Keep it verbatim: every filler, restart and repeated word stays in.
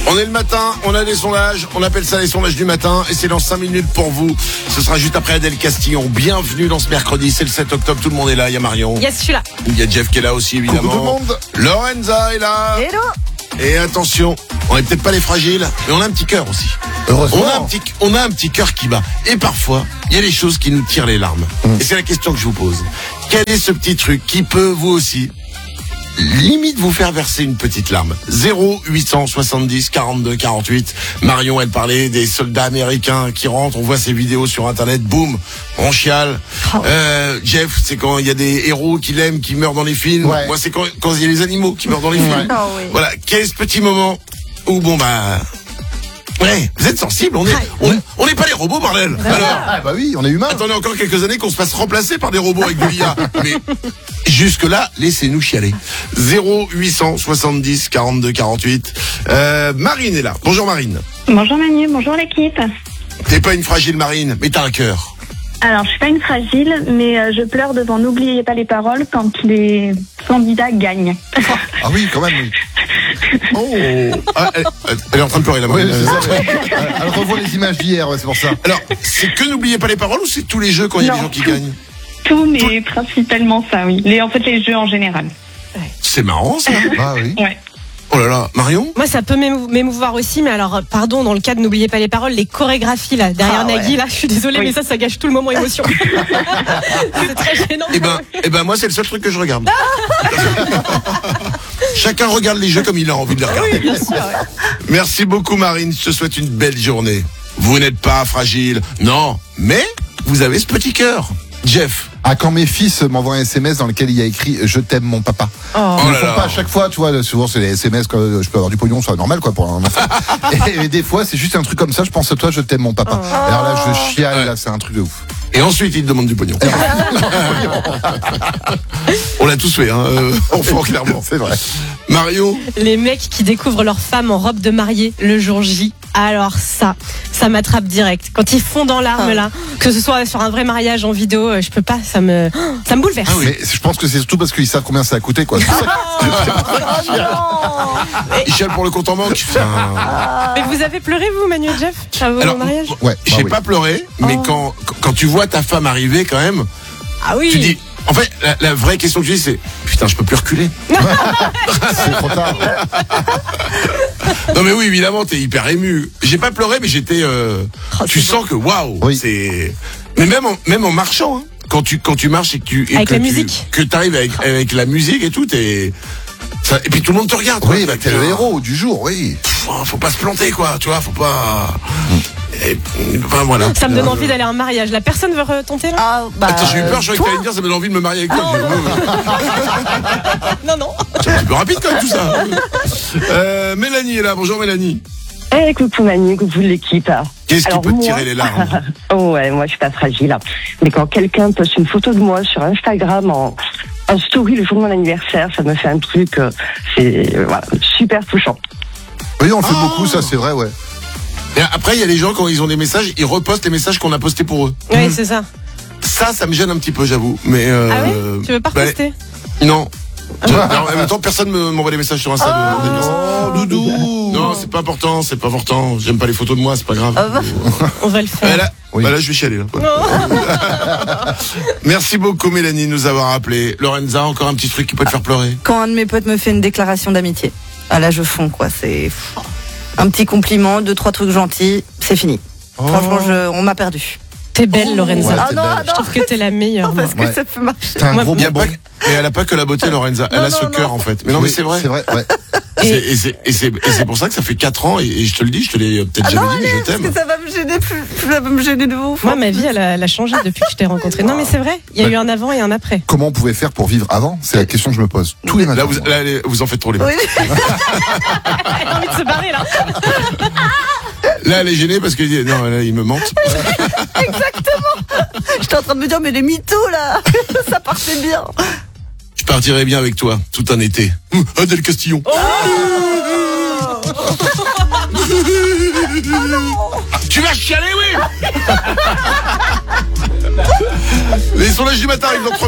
On est le matin, on a des sondages, on appelle ça les sondages du matin et c'est dans cinq minutes pour vous. Ce sera juste après Adèle Castillon. Bienvenue dans ce mercredi, c'est le sept octobre, tout le monde est là, il y a Marion. Yes, je suis là. Il y a Jeff qui est là aussi évidemment. Coucou tout le monde. Lorenza est là. Hello. Et attention, on est peut-être pas les fragiles, mais on a un petit cœur aussi. Heureusement. On a un petit, on a un petit cœur qui bat. Et parfois, il y a des choses qui nous tirent les larmes. Mmh. Et c'est la question que je vous pose. Quel est ce petit truc qui peut, vous aussi, limite vous faire verser une petite larme? Zéro huit cent soixante-dix quarante-deux quarante-huit. Marion, elle parlait des soldats américains qui rentrent, on voit ces vidéos sur internet, boum, on chiale. Oh. Euh, Jeff, c'est quand il y a des héros qu'il aime qui meurent dans les films. Ouais. Moi, c'est quand, quand il y a les animaux qui meurent dans les films. Ouais. Oh, oui. Voilà, quel est ce petit moment où, bon bah... Ouais, vous êtes sensible, on est, on, on n'est pas les robots, bordel. Alors, Ah bah oui, on est humain. attendez encore quelques années qu'on se fasse remplacer par des robots avec de l'I A. Mais jusque-là, laissez-nous chialer. Zéro huit cent soixante-dix quarante-deux quarante-huit. Euh, Marine est là. Bonjour Marine. Bonjour Manu, bonjour l'équipe. T'es pas une fragile Marine, mais t'as un cœur. Alors, je suis pas une fragile, mais euh, je pleure devant N'oubliez pas les paroles quand les candidats gagnent. Ah oui, quand même, oui. Oh, ah, elle, elle est en train de pleurer la Oui, Marine. c'est ça, ouais. Elle revoit les images d'hier, ouais, c'est pour ça. Alors, c'est que n'oubliez pas les paroles ou c'est tous les jeux quand il y a Non, des gens qui tout. gagnent? Tout, mais principalement ça, oui. Les, en fait, les jeux en général. C'est marrant ça. Ah oui. Ouais. Oh là là, Marion. Moi, ça peut m'émou- m'émouvoir aussi, mais alors, pardon, dans le cas de N'oubliez pas les paroles, les chorégraphies, là, derrière Ah, ouais. Nagui, là, je suis désolée, Oui. mais ça, ça gâche tout le moment émotion. C'est très gênant. Eh ben, eh ben, moi, c'est le seul truc que je regarde. Chacun regarde les jeux comme il a envie de les regarder. Oui, bien sûr, ouais. Merci beaucoup, Marine. Je te souhaite une belle journée. Vous n'êtes pas fragile. Non, mais vous avez ce petit cœur. Jeff. Ah, quand mes fils m'envoient un S M S dans lequel il y a écrit « Je t'aime mon papa ». Oh. Oh Ils le là font là. pas à chaque fois, tu vois, souvent c'est les S M S quand je peux avoir du pognon, c'est normal quoi pour un enfant. et, et des fois c'est juste un truc comme ça, je pense à toi, je t'aime mon papa. Oh. Et alors là je chiale, Ouais. là c'est un truc de ouf. Et ensuite, il te demande du pognon. On l'a tous fait, hein, euh, enfant, clairement. C'est vrai. Mario. Les mecs qui découvrent leur femme en robe de mariée le jour J, alors ça, ça m'attrape direct. Quand ils font dans l'arme là, que ce soit sur un vrai mariage en vidéo, euh, je peux pas, ça me, ça me bouleverse. Ah oui. Mais je pense que c'est surtout parce qu'ils savent combien ça a coûté quoi. C'est ça. Il chiale pour le compte en banque. Putain. Mais vous avez pleuré vous, Manu et Jeff, à vos Alors, mariages? Ouais, j'ai bah oui. pas pleuré, mais Oh. quand, quand tu vois ta femme arriver, quand même, Ah oui. tu dis. En fait, la, la vraie question que tu dis, c'est putain, je peux plus reculer. C'est trop tard. Non mais oui, évidemment, t'es hyper ému. J'ai pas pleuré, mais j'étais. Euh, Oh, tu c'est sens que waouh, Oui. c'est. Mais même en, même en marchant, hein, quand tu quand tu marches et que tu et Avec que la tu, musique. que t'arrives avec avec la musique et tout, t'es. Ça, et puis tout le monde te regarde. Oui, quoi. bah t'es le héros du jour, oui. Pff, faut pas se planter, quoi. Tu vois, faut pas. Et, enfin voilà. Ça me donne Euh, envie d'aller à un mariage. La personne veut retenter là? Ah, bah, Attends, j'ai eu peur, je croyais que t'allais me dire, ça me donne envie de me marier avec toi. J'ai dit, ouais, ouais. Non, non. C'est un petit peu rapide quand même tout ça. Euh, Mélanie est là. Bonjour Mélanie. Eh, coucou Manu, coucou l'équipe. Qu'est-ce qui Alors, peut te moi- tirer les larmes? Oh ouais, moi je suis pas fragile. Mais quand quelqu'un poste une photo de moi sur Instagram en, en story le jour de mon anniversaire, ça me fait un truc, euh, c'est euh, voilà, super touchant. Oui, on fait Oh. beaucoup ça, c'est vrai, ouais. Et après, il y a les gens, quand ils ont des messages, ils repostent les messages qu'on a postés pour eux. Oui, c'est ça. Ça, ça me gêne un petit peu, j'avoue. Mais euh, Ah ouais? Tu veux pas bah, reposter? Non. Je- alors, en même temps, personne me m'envoie des messages sur Insta. de- d'anniversaire. Oh, doudou. Non, c'est pas important, c'est pas important. J'aime pas les photos de moi, c'est pas grave. On va le Bah, faire. là, Oui. bah là, je vais chialer. Là. Non. Merci beaucoup, Mélanie, de nous avoir appelé. Lorenza, encore un petit truc qui peut te faire pleurer. quand un de mes potes me fait une déclaration d'amitié, ah là je fonds quoi, c'est un petit compliment, deux trois trucs gentils, c'est fini. Oh. Franchement, je, on m'a perdu. T'es belle, Ouais, Lorenza. Ah t'es non, belle. ah Je trouve que t'es la meilleure. moi. parce que Ouais. ça peut marcher. T'as un Moi, gros Il y a bonbon. pas- Et elle a pas que la beauté, Lorenza. Elle Non, a ce non, cœur, non. en fait. Mais non, mais Oui, c'est vrai. C'est vrai, ouais. Et c'est- Et c'est et c'est et c'est pour ça que ça fait quatre ans et, et je te le dis, je te l'ai peut-être Ah jamais non, dit, mais allez, je parce que t'aime. ça va me gêner plus, ça va me gêner de vous. Moi, ma vie, elle a, elle a changé depuis que je t'ai rencontré. Non, mais c'est vrai. Il y a eu un avant et un après. Comment on pouvait faire pour vivre avant? C'est la question que je me pose. Tous les matins. Là, vous, là, les- vous en faites trop les mecs. Oui. Elle a envie de se barrer, là. Là, elle est gênée parce que non, là, il me mente. J'étais en train de me dire, mais les mythos là, ça partait bien. Je partirai bien avec toi, tout un été. Hum, Adèle Castillon. Tu vas chialer, oui. Les sondages du matin arrivent dans trois minutes.